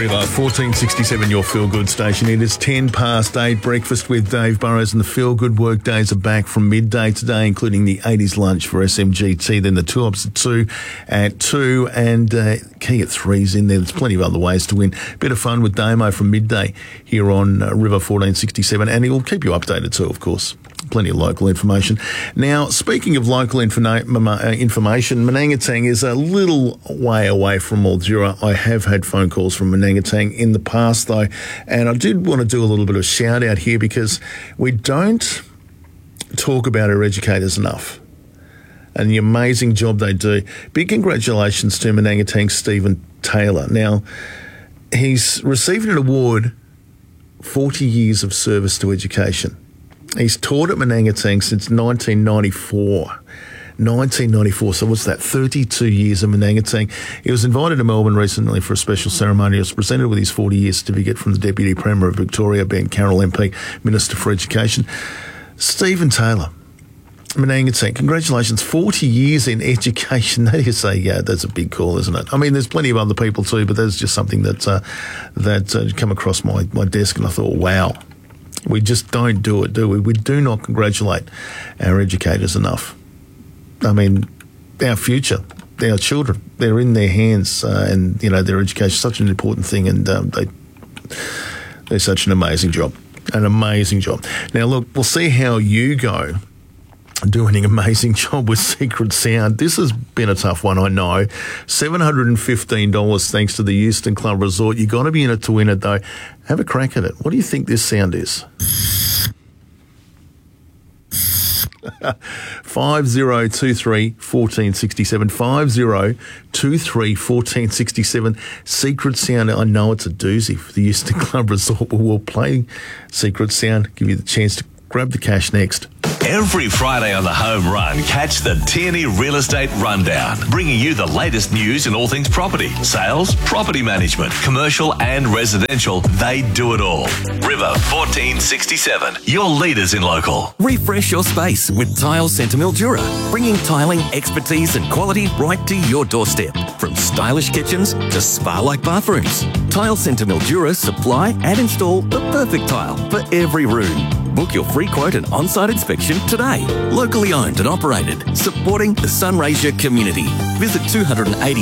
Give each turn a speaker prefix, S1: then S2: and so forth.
S1: River, 1467, your Feel Good station. It is 10 past 8. Breakfast with Dave Burrows and the Feel Good work days are back from midday today, including the 80s lunch for SMGT, then the Tulips at 2 and Key at 3's in there. There's plenty of other ways to win. Bit of fun with Damo from midday here on River 1467, and he'll keep you updated too, of course. Plenty of local information. Now, speaking of local information, Manangatang is a little way away from Mildura. I have had phone calls from Manangatang in the past, though, and I did want to do a little bit of shout out here because we don't talk about our educators enough and the amazing job they do. Big congratulations to Manangatang Stephen Taylor. Now, he's received an award, 40 years of service to education. He's taught at Manangatang since 1994. 1994, so what's that, 32 years of Manangatang. He was invited to Melbourne recently for a special ceremony. He was presented with his 40-year certificate from the Deputy Premier of Victoria, Ben Carroll MP, Minister for Education. Stephen Taylor, Manangatang, congratulations, 40 years in education. That is that's a big call, isn't it? I mean, there's plenty of other people too, but that's just something that come across my desk, and I thought, wow. We just don't do it, do we? We do not congratulate our educators enough. I mean, our future, our children, they're in their hands, and, you know, their education is such an important thing, and they're such an amazing job. An amazing job. Now, look, we'll see how you go doing an amazing job with Secret Sound. This has been a tough one, I know. $715 thanks to the Euston Club Resort. You got to be in it to win it, though. Have a crack at it. What do you think this sound is? 5023-1467. 5023-1467. Secret Sound. I know it's a doozy for the Euston Club Resort, but we'll play Secret Sound, give you the chance to grab the cash next.
S2: Every Friday on the Home Run, catch the Tierney Real Estate Rundown, bringing you the latest news in all things property, sales, property management, commercial and residential. They do it all. River 1467, your leaders in local.
S3: Refresh your space with Tile Centre Mildura, bringing tiling expertise and quality right to your doorstep. From stylish kitchens to spa-like bathrooms, Tile Centre Mildura supply and install the perfect tile for every room. Book your free quote and on-site inspection today. Locally owned and operated, supporting the Sunraysia community. Visit 280